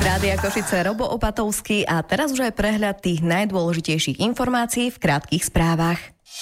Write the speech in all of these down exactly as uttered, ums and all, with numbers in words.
Rádia Košice, Robo Opatovský a teraz už aj prehľad tých najdôležitejších informácií v krátkych správach.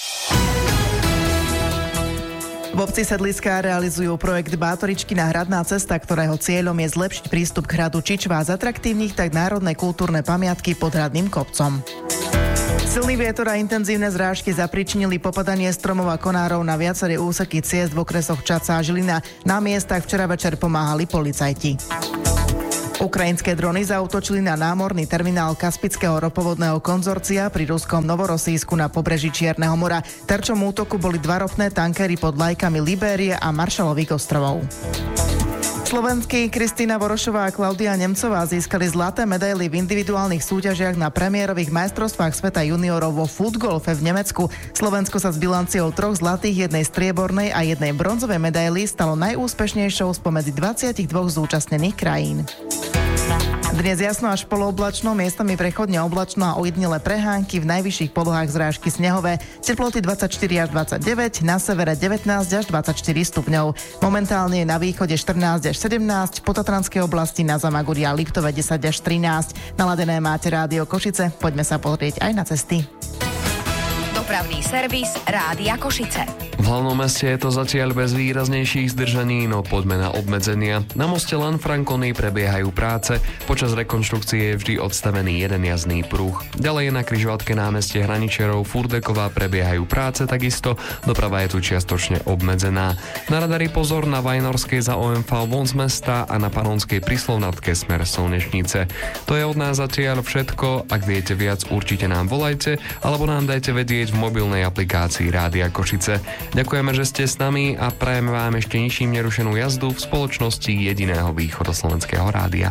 V obci Sedliská realizujú projekt Bátoričkina hradná cesta, ktorého cieľom je zlepšiť prístup k hradu Čičva a zatraktívnych tak národné kultúrne pamiatky pod hradným kopcom. Silný vietor a intenzívne zrážky zapričinili popadanie stromov a konárov na viaceré úseky ciest v okresoch Čaca a Žilina. Na miestach včera večer pomáhali policajti. Ukrajinské drony zaútočili na námorný terminál Kaspického ropovodného konzorcia pri ruskom Novorosísku na pobreží Čierneho mora. Terčom útoku boli dva ropné tankery pod vlajkami Libérie a Maršalových ostrovov. Slovenskí Kristína Vorošová a Klaudia Nemcová získali zlaté medaily v individuálnych súťažiach na premiérových majstrovstvách sveta juniorov vo futgolfe v Nemecku. Slovensko sa s bilanciou troch zlatých, jednej striebornej a jednej bronzovej medaily stalo najúspešnejšou spomedzi dvadsaťdva zúčastnených krajín. Dnes jasno až polooblačno, miestami prechodne oblačno a ojedinele prehánky, v najvyšších polohách zrážky snehové, teploty dvadsaťštyri až dvadsaťdeväť, na severe devätnásť až dvadsaťštyri stupňov. Momentálne je na východe štrnásť až sedemnásť, po Tatranskej oblasti na Zamaguri a Liptove desať až trinásť. Naladené máte Rádio Košice, poďme sa pozrieť aj na cesty. Dopravný servis Rádia Košice. V hlavnom meste je to zatiaľ bez výraznejších zdržaní, no poďme na obmedzenia. Na moste Lanfranconi prebiehajú práce, počas rekonštrukcie je vždy odstavený jeden jazdný pruh. Ďalej na križovatke námestie Hraničerov Furdeková prebiehajú práce takisto, doprava je tu čiastočne obmedzená. Na radari pozor na Vajnorskej za ó em vé von z mesta a na Panonskej pri Slovnatke smer Slnečnice. To je od nás zatiaľ všetko, ak viete viac, určite nám volajte, alebo nám dajte vedieť v mobilnej aplikácii Rádia Košice. Ďakujeme, že ste s nami a prajeme vám ešte ničím nerušenú jazdu v spoločnosti jediného východoslovenského rádia.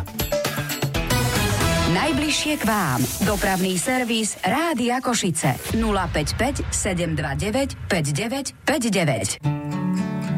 Najbližšie k vám. Dopravný servis Rádia Košice. nula päť päť sedem dva deväť päť deväť päť deväť.